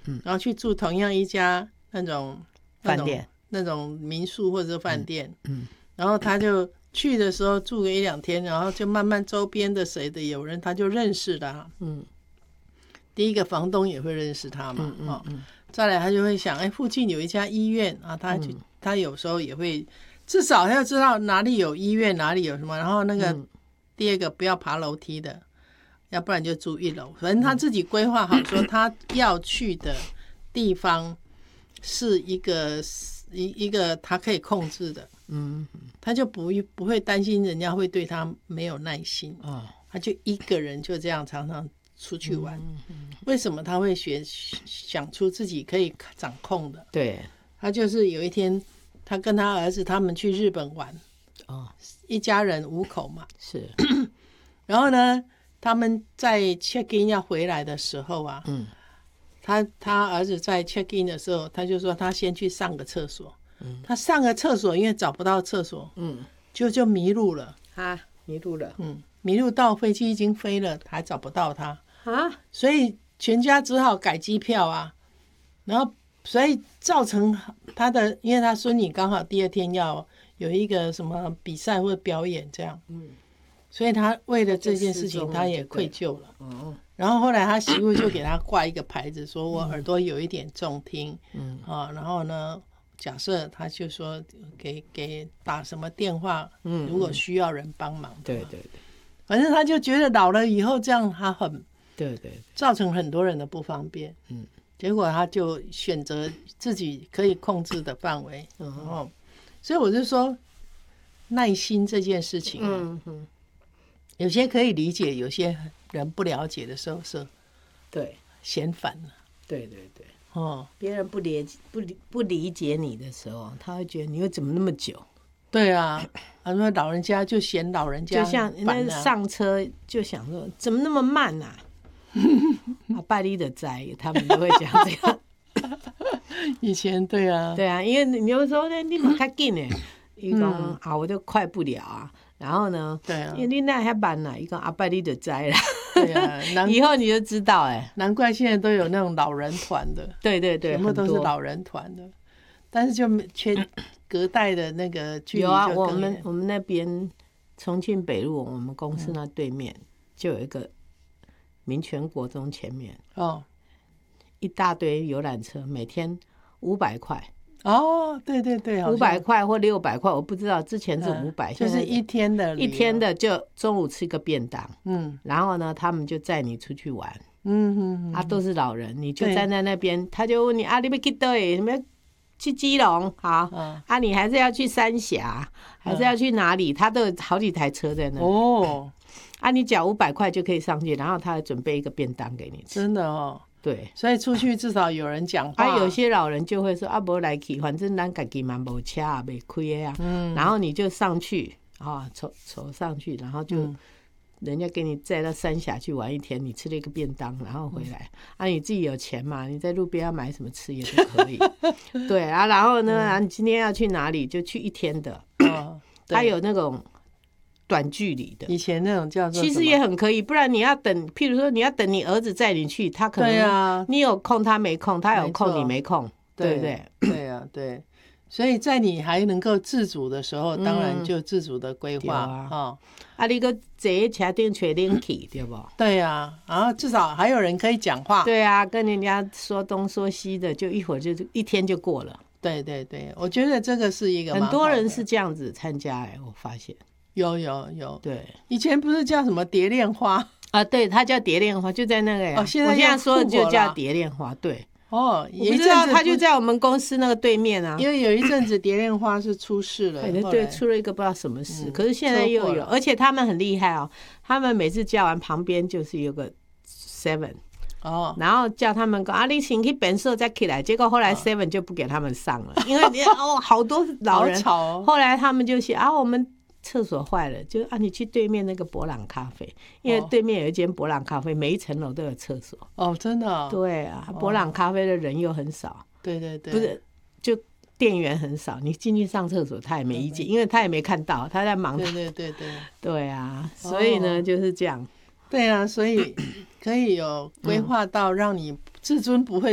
然后去住同样一家那种饭店、 那种民宿或者饭店，然后他就去的时候住个1-2天，然后就慢慢周边的谁的有人他就认识了，第一个房东也会认识他嘛，再来他就会想，附近有一家医院啊，他有时候也会至少他要知道哪里有医院，哪里有什么，然后那个第二个不要爬楼梯的，要不然就住1楼，反正他自己规划好说他要去的地方是一个他可以控制的，他就不会担心人家会对他没有耐心，他就一个人就这样常常出去玩。为什么他会想出自己可以掌控的？ 对， 他就是有一天他跟他儿子他们去日本玩，一家人5口嘛， 是， 然后呢他们在 check in 要回来的时候啊，他儿子在 check in 的时候，他就说他先去上个厕所，他上个厕所因为找不到厕所，就迷路了，迷路到飞机已经飞了，还找不到他啊，所以全家只好改机票啊，然后所以造成他的，因为他孙女刚好第2天要有一个什么比赛或表演这样，所以他为了这件事情他也愧疚了，然后后来他媳妇就给他挂一个牌子，说我耳朵有一点重听，然后呢假设他就说给打什么电话，如果需要人帮忙， 对， 反正他就觉得老了以后这样他很对， 造成很多人的不方便，结果他就选择自己可以控制的范围，所以我就说耐心这件事情，有些可以理解，有些人不了解的时候是， 对， 嫌烦了， 对，别人不理解你的时候，他会觉得你又怎么那么久？ 对啊，他说老人家就嫌老人家就像那上车就想说怎么那么慢啊？拜你的灾，他们就会讲这样。 以前对啊， 因为你有时候呢，你蛮较紧的，伊讲我都快不了啊。然后呢， 对啊， 因为你那还慢啦，伊讲拜你的灾啦。 对啊， 以后你就知道难怪现在都有那种老人团的， 对， 全部都是老人团的，但是就缺隔代的那个距离就有啊，我们那边重庆北路，我们公司那对面就有一个民权国中前面一大堆游览车，每天500块。 对 ，500块或600块，我不知道，之前是500， 就是一天的就中午吃个便当，然后呢，他们就载你出去玩，都是老人，你就站在那边，他就问你你要去哪里？什么去基隆？好，你还是要去三峡，还是要去哪里？他都有好几台车在那里。你缴500块就可以上去，然后他还准备一个便当给你吃。 真的对， 所以出去至少有人讲话。 有些老人就会说没来去，反正咱自己嘛没车啊，没亏啊。然后你就上去走上去，然后就人家给你载到三峡去玩1天，你吃了一个便当，然后回来你自己有钱嘛，你在路边要买什么吃也都可以。对啊，然后呢，你今天要去哪里就去1天的。他有那种短距离的， 以前那种叫做其实也很可以，不然你要等，譬如说你要等你儿子载你去，他可能你有空他没空，他有空你没空，对不对？ 对啊，对，所以在你还能够自主的时候，当然就自主的规划你个坐车顶吹冷气，对不？ 对啊，然后至少还有人可以讲话， 对啊，跟人家说东说西的，就一会儿就1天就过了。 对，我觉得这个是一个很多人是这样子参加我发现。 有， 对， 以前不是叫什么蝶恋花对，它叫蝶恋花，就在那个现在我现在说的就叫蝶恋花，对。我不知道它就在我们公司那个对面啊。 因为有一阵子蝶恋花是出事了， 对，出了一个不知道什么事，可是现在又有，而且他们很厉害他们每次叫完旁边就是有个 7。然后叫他们说你先去本社再起来，结果后来 7就不给他们上了，因为好多老人吵后来他们就写我们厕所坏了，就你去对面那个博朗咖啡，因为对面有一间博朗咖啡，每一层楼都有厕所。 真的对啊，博朗咖啡的人又很少。 对， 不是就店员很少，你进去上厕所他也没意见，因为他也没看到，他在忙。对啊，所以呢就是这样。 对啊，所以可以有规划到让你自尊不会